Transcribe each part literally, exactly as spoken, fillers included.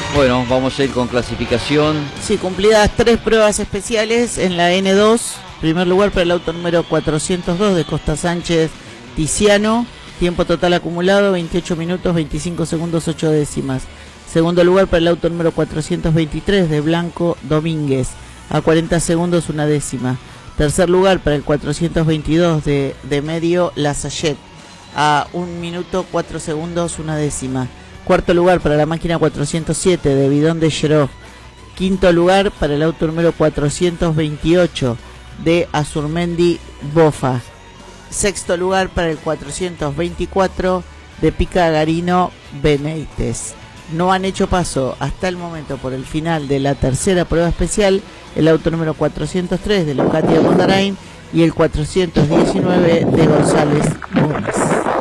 Bueno, vamos a ir con clasificación. Sí, cumplidas tres pruebas especiales en la N dos. Primer lugar para el auto número cuatrocientos dos de Costa Sánchez Tiziano. Tiempo total acumulado veintiocho minutos, veinticinco segundos, ocho décimas. Segundo lugar para el auto número cuatrocientos veintitrés de Blanco Domínguez. A cuarenta segundos, una décima. Tercer lugar para el cuatrocientos veintidós de, de Medio Lasayette. A un minuto, cuatro segundos, una décima. Cuarto lugar para la máquina cuatrocientos siete de Bidón de Geró. Quinto lugar para el auto número cuatrocientos veintiocho de Azurmendi Bofa. Sexto lugar para el cuatrocientos veinticuatro de Pica Garino Benítez. No han hecho paso hasta el momento por el final de la tercera prueba especial el auto número cuatrocientos tres de Locatia Mondarain y el cuatrocientos diecinueve de González Gómez.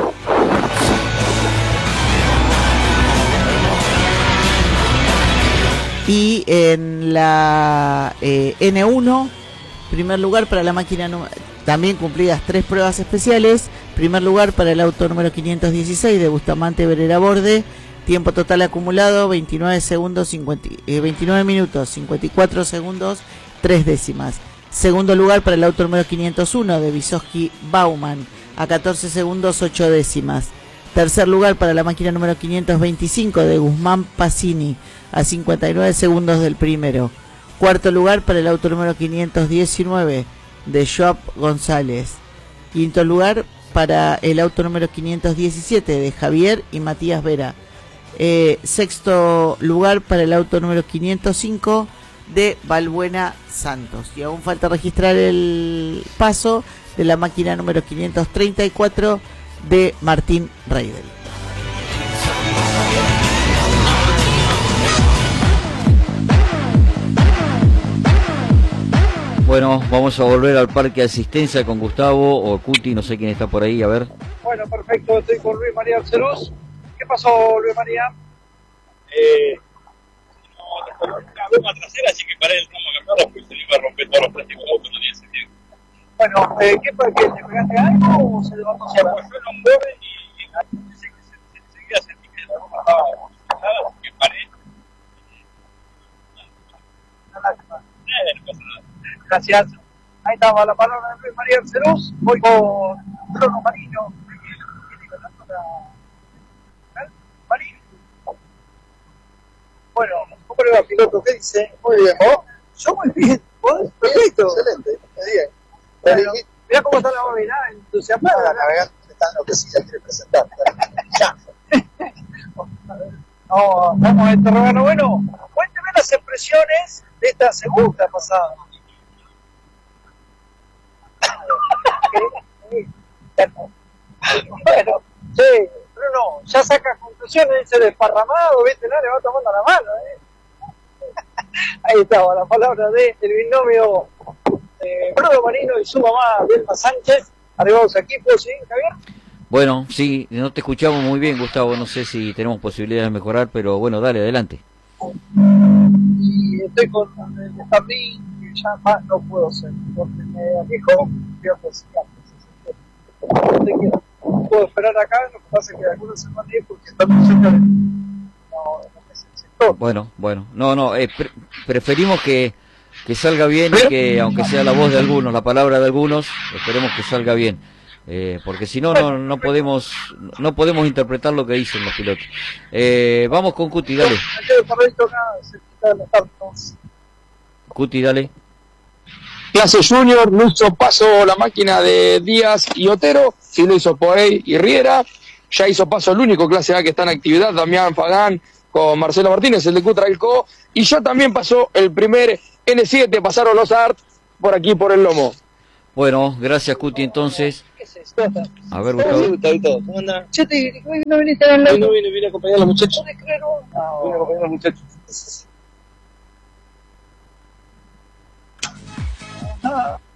Y en la eh, N uno, primer lugar para la máquina, también cumplidas tres pruebas especiales. Primer lugar para el auto número quinientos dieciséis de Bustamante Verera Borde. Tiempo total acumulado veintinueve segundos, cincuenta, eh, veintinueve minutos, cincuenta y cuatro segundos, tres décimas. Segundo lugar para el auto número quinientos uno de Vysotsky Bauman. A catorce segundos, ocho décimas. Tercer lugar para la máquina número quinientos veinticinco de Guzmán Pacini. A cincuenta y nueve segundos del primero. Cuarto lugar para el auto número quinientos diecinueve de Joab González. Quinto lugar para el auto número quinientos diecisiete de Javier y Matías Vera. Eh, sexto lugar para el auto número quinientos cinco de Balbuena Santos. Y aún falta registrar el paso de la máquina número quinientos treinta y cuatro de Martín Reidel. Bueno, vamos a volver al parque de asistencia con Gustavo o Cuti, no sé quién está por ahí, a ver. Bueno, perfecto, estoy con Luis María Arceluz. ¿Qué pasó, Luis María? Eh, no, no, una goma trasera, así que paré el tramo a cambiarla porque se le iba a romper todos los plásticos del auto, no tiene sentido. Bueno, eh, ¿qué fue? ¿Que te pegaste a algo o se levantó Se sola? apoyó en un borde y, y dice que se, se, enseguida sentí que la goma estaba congelada, así que paré. Nada, nada. Eh, no pasa nada. Gracias. Ahí estaba la palabra de Luis María Arceluz. Voy con Bruno Marino. Marino. Bueno, ¿cómo le va, piloto? ¿Qué dice? Muy bien, ¿vos? Yo muy bien. ¿Vos? Perfecto. Excelente, muy bien. Bueno, mirá cómo está la bobina, entusiasmada. La navegante está enloquecida, quiere presentar. Ya. No, vamos a interrogarlo. Bueno, cuénteme las impresiones de esta segunda pasada. Bueno, sí, Bruno, ya sacas conclusiones, dice desparramado, viste, no, le va tomando la mano, ¿eh? Ahí estaba la palabra de el binomio eh, Bruno Marino y su mamá, Vilma Sánchez, arribados aquí, ¿puedo seguir, Javier? Bueno, sí, no te escuchamos muy bien, Gustavo, no sé si tenemos posibilidades de mejorar, pero bueno, dale, adelante. Y estoy con el Starlink, que ya más no puedo hacer, porque me alejo, voy a cocinar. No puedo esperar acá, lo que pasa es que algunos se van a ir porque están muy cerca de no, no es el sector. Bueno, bueno, no, no, eh, pre preferimos que, que salga bien y que, aunque sea la voz de algunos, la palabra de algunos, esperemos que salga bien. Eh, porque si no, no, no podemos no podemos interpretar lo que dicen los pilotos. Eh, vamos con Cuti, dale. Cuti, dale. Clase Junior, no hizo paso la máquina de Díaz y Otero, sí lo hizo Poey y Riera. Ya hizo paso el único clase A que está en actividad, Damián Fagán con Marcelo Martínez, el de Cutralco. Y ya también pasó el primer N siete, pasaron los A R T por aquí por el lomo. Bueno, gracias Cuti entonces. A ver, Gustavo. ¿Cómo anda? Che, te, no viniste a la... No vine, vine a acompañar a los muchachos. ¿Podés creer vos? No, vine a acompañar a los muchachos. Ah.